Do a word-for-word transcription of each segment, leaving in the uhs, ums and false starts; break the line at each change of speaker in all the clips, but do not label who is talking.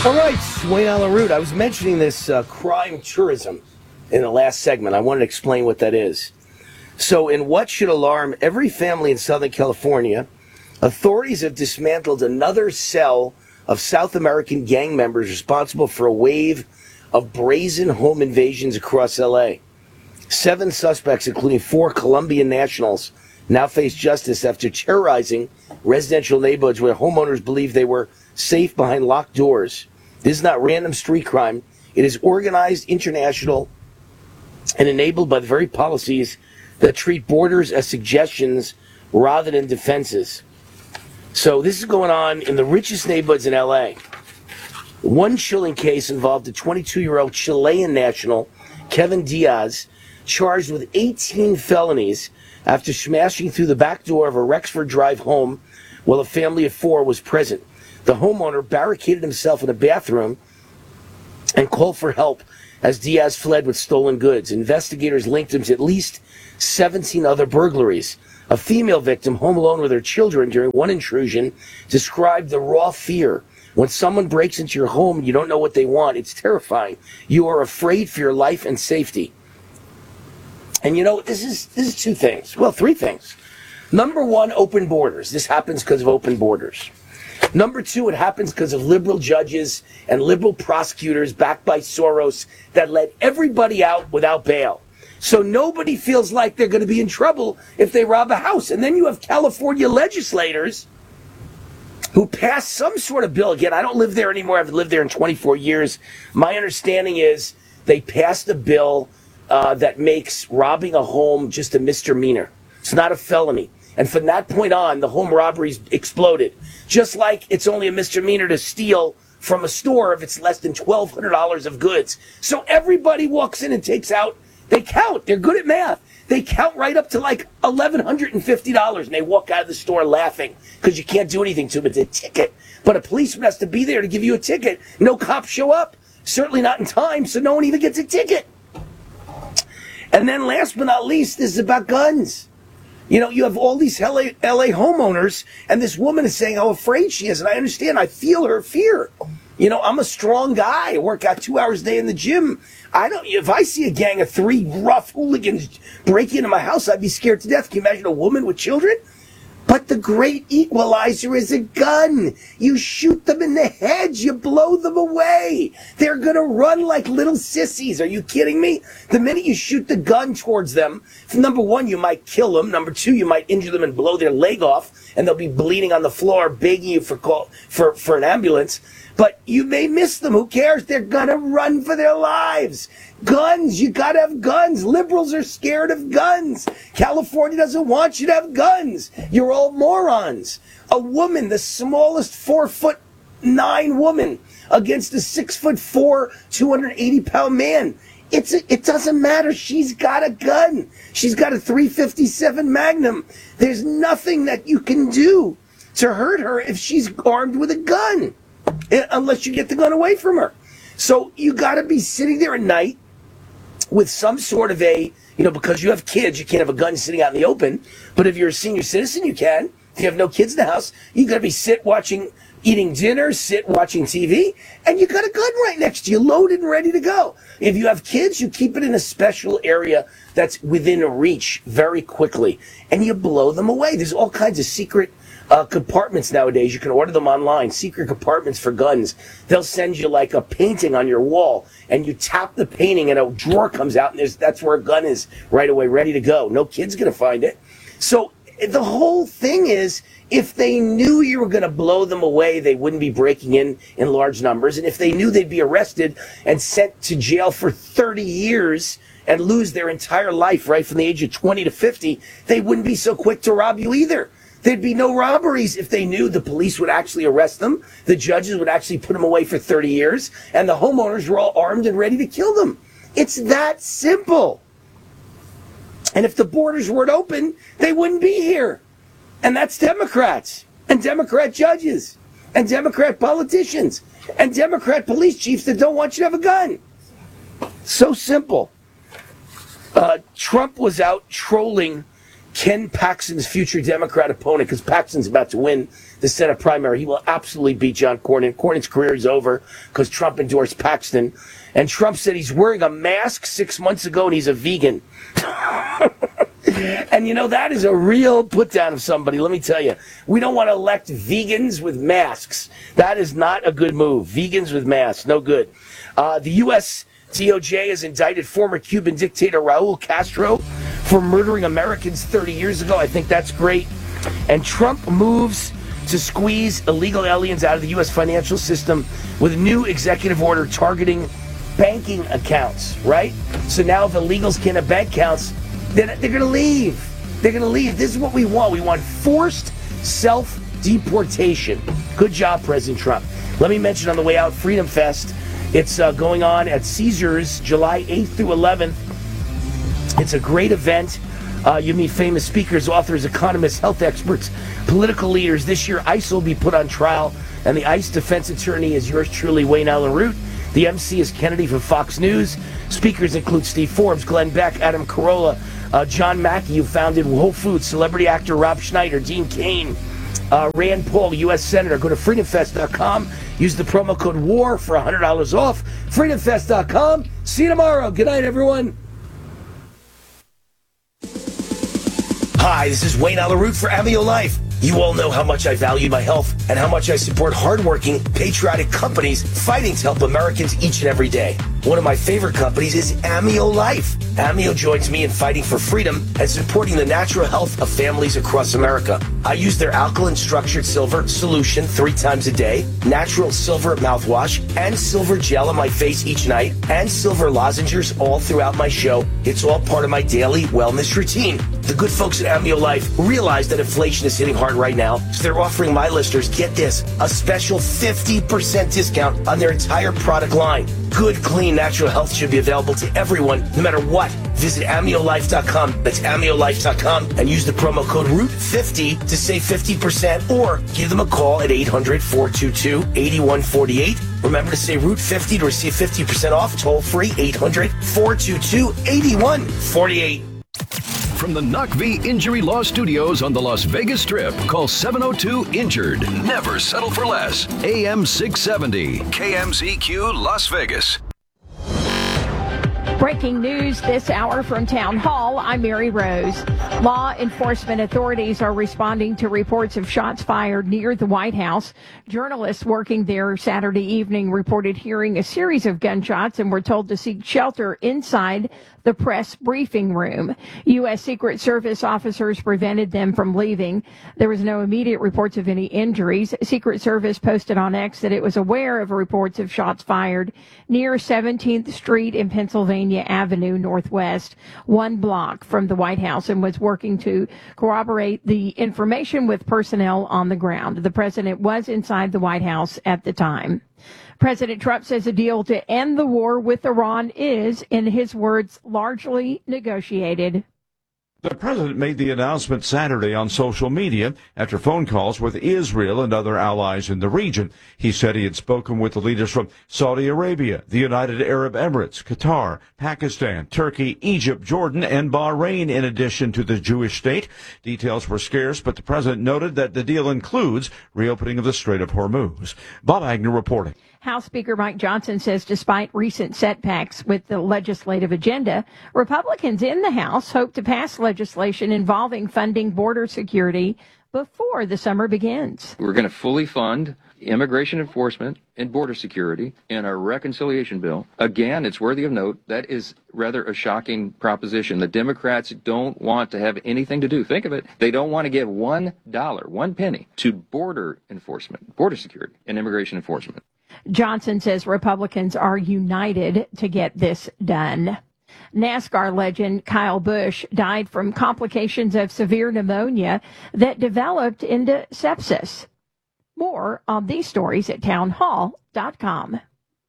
All right, Wayne Allyn Root. I was mentioning this uh, crime tourism in the last segment. I wanted to explain what that is. So, in what should alarm every family in Southern California, authorities have dismantled another cell of South American gang members responsible for a wave of brazen home invasions across L A. Seven suspects, including four Colombian nationals, now face justice after terrorizing residential neighborhoods where homeowners believe they were safe behind locked doors. This is not random street crime. It is organized, international, and enabled by the very policies that treat borders as suggestions rather than defenses. So this is going on in the richest neighborhoods in L A. One chilling case involved a twenty-two-year-old Chilean national, Kevin Diaz, charged with eighteen felonies after smashing through the back door of a Rexford Drive home while a family of four was present. The homeowner barricaded himself in a bathroom and called for help as Diaz fled with stolen goods. Investigators linked him to at least seventeen other burglaries. A female victim, home alone with her children during one intrusion, described the raw fear. When someone breaks into your home, you don't know what they want. It's terrifying. You are afraid for your life and safety. And you know, this is this is two things. Well, three things. Number one, open borders. This happens because of open borders. Number two, it happens because of liberal judges and liberal prosecutors backed by Soros that let everybody out without bail. So nobody feels like they're going to be in trouble if they rob a house. And then you have California legislators who pass some sort of bill. Again, I don't live there anymore. I've lived there in twenty-four years. My understanding is they passed a bill uh, that makes robbing a home just a misdemeanor. It's not a felony. And from that point on, the home robberies exploded. Just like it's only a misdemeanor to steal from a store if it's less than twelve hundred dollars of goods. So everybody walks in and takes out, they count. They're good at math. They count right up to like one thousand one hundred fifty dollars and they walk out of the store laughing because you can't do anything to them. It's a ticket. But a policeman has to be there to give you a ticket. No cops show up. Certainly not in time, so no one even gets a ticket. And then last but not least, this is about guns. You know, you have all these L A, L A homeowners, and this woman is saying how afraid she is, and I understand. I feel her fear. You know, I'm a strong guy. I work out two hours a day in the gym. I don't. If I see a gang of three rough hooligans break into my house, I'd be scared to death. Can you imagine a woman with children? But the great equalizer is a gun. You shoot them in the head. You blow them away. They're going to run like little sissies. Are you kidding me? The minute you shoot the gun towards them, number one, you might kill them. Number two, you might injure them and blow their leg off, and they'll be bleeding on the floor, begging you for call, for, for an ambulance. But you may miss them. Who cares? They're going to run for their lives. Guns. You got to have guns. Liberals are scared of guns. California doesn't want you to have guns. You're all morons. A woman, the smallest four foot nine woman against a six foot four, two hundred eighty pound man. It's a, it doesn't matter. She's got a gun. She's got a three fifty-seven Magnum. There's nothing that you can do to hurt her if she's armed with a gun. Unless you get the gun away from her. So you got to be sitting there at night with some sort of a, you know, because you have kids, you can't have a gun sitting out in the open. But if you're a senior citizen, you can. If you have no kids in the house, you got to be sit watching, eating dinner, sit watching T V, and you got a gun right next to you, loaded and ready to go. If you have kids, you keep it in a special area that's within reach very quickly, and you blow them away. There's all kinds of secret Uh, compartments nowadays. You can order them online. Secret compartments for guns. They'll send you like a painting on your wall, and you tap the painting, and a drawer comes out, and there's that's where a gun is right away, ready to go. No kid's gonna find it. So the whole thing is, if they knew you were gonna blow them away, they wouldn't be breaking in in large numbers, and if they knew they'd be arrested and sent to jail for thirty years and lose their entire life right from the age of twenty to fifty, they wouldn't be so quick to rob you either. There'd be no robberies if they knew the police would actually arrest them, the judges would actually put them away for thirty years, and the homeowners were all armed and ready to kill them. It's that simple. And if the borders weren't open, they wouldn't be here. And that's Democrats, and Democrat judges, and Democrat politicians, and Democrat police chiefs that don't want you to have a gun. So simple. Uh, Trump was out trolling Ken Paxton's future Democrat opponent, because Paxton's about to win the Senate primary. He will absolutely beat John Cornyn. Cornyn's career is over because Trump endorsed Paxton. And Trump said he's wearing a mask six months ago and he's a vegan. And, you know, that is a real put down of somebody. Let me tell you, we don't want to elect vegans with masks. That is not a good move. Vegans with masks, no good. Uh, the U S D O J has indicted former Cuban dictator Raul Castro for murdering Americans thirty years ago. I think that's great. And Trump moves to squeeze illegal aliens out of the U S financial system with a new executive order targeting banking accounts, right? So now if illegals can't have bank accounts, then they're going to leave. They're going to leave. This is what we want. We want forced self-deportation. Good job, President Trump. Let me mention on the way out, Freedom Fest. It's uh, going on at Caesars July eighth through eleventh. It's a great event. Uh, you meet famous speakers, authors, economists, health experts, political leaders. This year, ICE will be put on trial, and the ICE defense attorney is yours truly, Wayne Allen Root. The M C is Kennedy from Fox News. Speakers include Steve Forbes, Glenn Beck, Adam Carolla, uh, John Mackey, who founded Whole Foods, celebrity actor Rob Schneider, Dean Cain, uh, Rand Paul, U S Senator. Go to freedom fest dot com. Use the promo code WAR for one hundred dollars off. freedom fest dot com. See you tomorrow. Good night, everyone. Hi, this is Wayne Allen Root for Amio Life. You all know how much I value my health and how much I support hardworking, patriotic companies fighting to help Americans each and every day. One of my favorite companies is Amio Life. Amio joins me in fighting for freedom and supporting the natural health of families across America. I use their alkaline structured silver solution three times a day, natural silver mouthwash, and silver gel on my face each night, and silver lozenges all throughout my show. It's all part of my daily wellness routine. The good folks at Amio Life realize that inflation is hitting hard right now, so they're offering my listeners, get this, a special fifty percent discount on their entire product line. Good, clean, natural health should be available to everyone, no matter what. Visit amio life dot com. That's amio life dot com and use the promo code root fifty to save fifty percent, or give them a call at eight hundred, four two two, eight one four eight. Remember to say root fifty to receive fifty percent off. Toll free, eight hundred, four two two, eight one four eight.
From the N U C V Injury Law Studios on the Las Vegas Strip, call seven oh two injured. Never settle for less. A M six seventy, K M Z Q, Las Vegas.
Breaking news this hour from Town Hall. I'm Mary Rose. Law enforcement authorities are responding to reports of shots fired near the White House. Journalists working there Saturday evening reported hearing a series of gunshots and were told to seek shelter inside the press briefing room. U S. Secret Service officers prevented them from leaving. There was no immediate reports of any injuries. Secret Service posted on X that it was aware of reports of shots fired near seventeenth Street and Pennsylvania Avenue Northwest, one block from the White House, and was working to corroborate the information with personnel on the ground. The president was inside the White House at the time. President Trump says a deal to end the war with Iran is, in his words, largely negotiated.
The president made the announcement Saturday on social media after phone calls with Israel and other allies in the region. He said he had spoken with the leaders from Saudi Arabia, the United Arab Emirates, Qatar, Pakistan, Turkey, Egypt, Jordan, and Bahrain, in addition to the Jewish state. Details were scarce, but the president noted that the deal includes reopening of the Strait of Hormuz. Bob Agnew reporting.
House Speaker Mike Johnson says despite recent setbacks with the legislative agenda, Republicans in the House hope to pass legislation involving funding border security before the summer begins.
We're going to fully fund immigration enforcement and border security in our reconciliation bill. Again, it's worthy of note, that is rather a shocking proposition. The Democrats don't want to have anything to do. Think of it. They don't want to give one dollar, one penny to border enforcement, border security, and immigration enforcement.
Johnson says Republicans are united to get this done. NASCAR legend Kyle Busch died from complications of severe pneumonia that developed into sepsis. More on these stories at town hall dot com.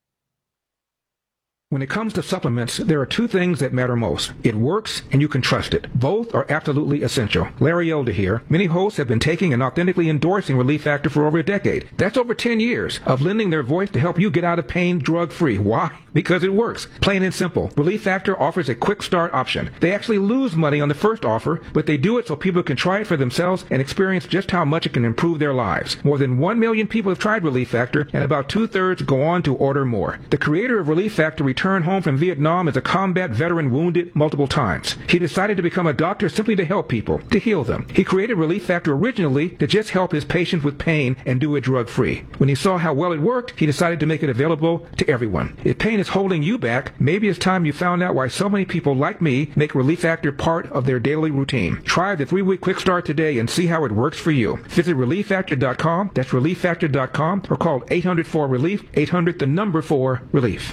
When it comes to supplements, there are two things that matter most. It works, and you can trust it. Both are absolutely essential. Larry Elder here. Many hosts have been taking and authentically endorsing Relief Factor for over a decade. That's over ten years of lending their voice to help you get out of pain drug-free. Why? because it works. Plain and simple. Relief Factor offers a quick start option. They actually lose money on the first offer, but they do it so people can try it for themselves and experience just how much it can improve their lives. More than one million people have tried Relief Factor, and about two-thirds go on to order more. The creator of Relief Factor returned home from Vietnam as a combat veteran wounded multiple times. He decided to become a doctor simply to help people, to heal them. He created Relief Factor originally to just help his patients with pain and do it drug-free. When he saw how well it worked, he decided to make it available to everyone. If pain is holding you back, maybe it's time you found out why so many people like me make Relief Factor part of their daily routine. Try the three-week quick start today and see how it works for you. Visit relief factor dot com, that's relief factor dot com, or call eight hundred four relief, eight hundred the number four relief.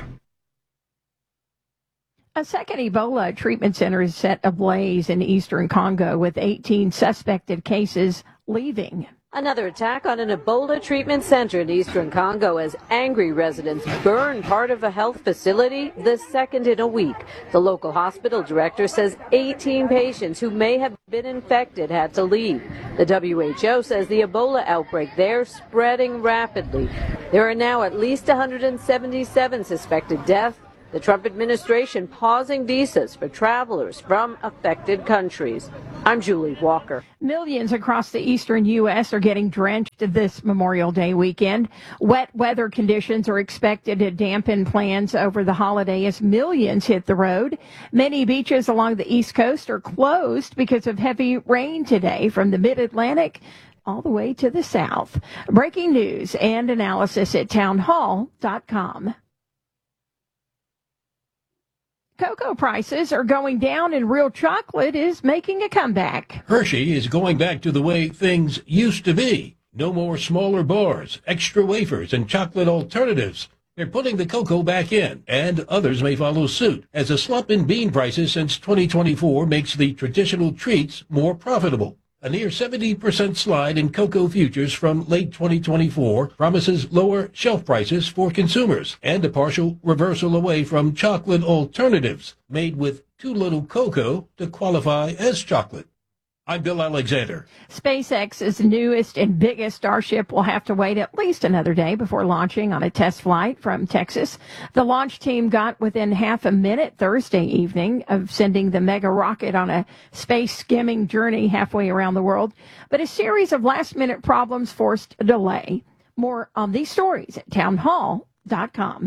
A second Ebola treatment center is set ablaze in eastern Congo with eighteen suspected cases leaving.
Another attack on an Ebola treatment center in eastern Congo as angry residents burn part of a health facility, the second in a week. The local hospital director says eighteen patients who may have been infected had to leave. The W H O says the Ebola outbreak there spreading rapidly. There are now at least one hundred seventy-seven suspected deaths. The Trump administration pausing visas for travelers from affected countries. I'm Julie Walker.
Millions across the eastern U S are getting drenched this Memorial Day weekend. Wet weather conditions are expected to dampen plans over the holiday as millions hit the road. Many beaches along the East Coast are closed because of heavy rain today from the mid-Atlantic all the way to the south. Breaking news and analysis at town hall dot com. Cocoa prices are going down and real chocolate is making a comeback.
Hershey is going back to the way things used to be. No more smaller bars, extra wafers, and chocolate alternatives. They're putting the cocoa back in, and others may follow suit, as a slump in bean prices since twenty twenty-four makes the traditional treats more profitable. A near seventy percent slide in cocoa futures from late twenty twenty-four promises lower shelf prices for consumers and a partial reversal away from chocolate alternatives made with too little cocoa to qualify as chocolate. I'm Bill Alexander.
SpaceX's newest and biggest Starship will have to wait at least another day before launching on a test flight from Texas. The launch team got within half a minute Thursday evening of sending the mega rocket on a space-skimming journey halfway around the world, but a series of last-minute problems forced a delay. More on these stories at town hall dot com.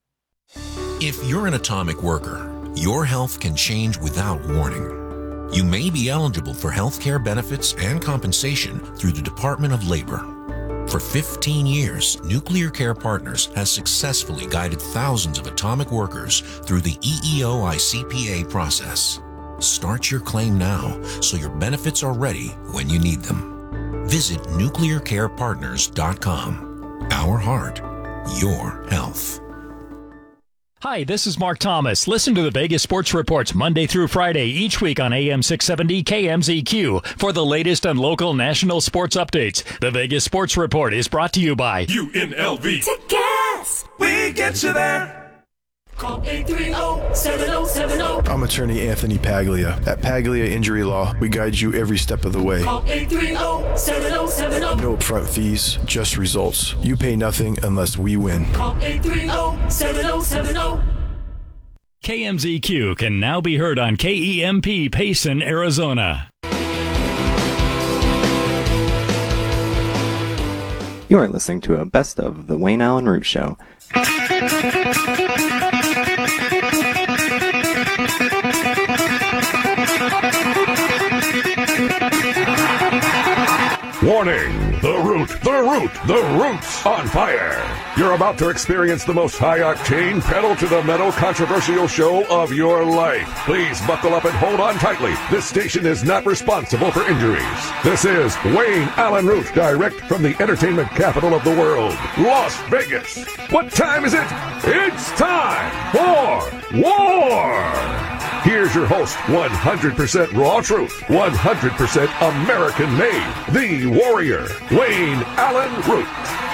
If you're an atomic worker, your health can change without warning. You may be eligible for health care benefits and compensation through the Department of Labor. For fifteen years, Nuclear Care Partners has successfully guided thousands of atomic workers through the E E O I C P A process. Start your claim now so your benefits are ready when you need them. Visit nuclear care partners dot com. Our heart, your health.
Hi, this is Mark Thomas. Listen to the Vegas Sports Reports Monday through Friday each week on A M six seventy K M Z Q for the latest on local national sports updates. The Vegas Sports Report is brought to you by
U N L V.
Tickets!
We get you there.
Call eight three zero, seven zero seven zero.
I'm attorney Anthony Paglia. At Paglia Injury Law, we guide you every step of the way.
Call eight three zero, seven zero seven zero.
No upfront fees, just results. You pay nothing unless we win.
Call eight three zero, seven zero seven zero.
K M Z Q can now be heard on K E M P Payson, Arizona.
You are listening to a best of the Wayne Allen Root Show.
Warning! The Root, the Root, the Root's on fire! You're about to experience the most high-octane, pedal-to-the-metal controversial show of your life. Please buckle up and hold on tightly. This station is not responsible for injuries. This is Wayne Allen Root, direct from the entertainment capital of the world, Las Vegas. What time is it? It's time for War! Here's your host, one hundred percent raw truth, one hundred percent American made, the warrior, Wayne Allen Root.